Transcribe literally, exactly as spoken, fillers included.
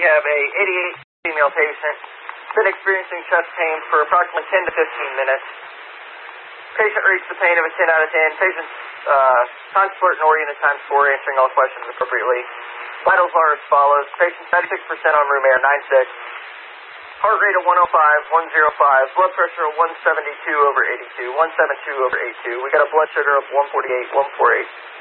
We have a eighty-eight female patient, been experiencing chest pain for approximately ten to fifteen minutes. Patient rates the pain of a ten out of ten. Patient's uh, time alert and oriented times four, answering all questions appropriately. Vitals are as follows. Patient ninety-six percent on room air, nine six. Heart rate of one oh five, one oh five. Blood pressure of one seventy-two over eighty-two, one seventy-two over eighty-two. We got a blood sugar of one forty-eight, one forty-eight.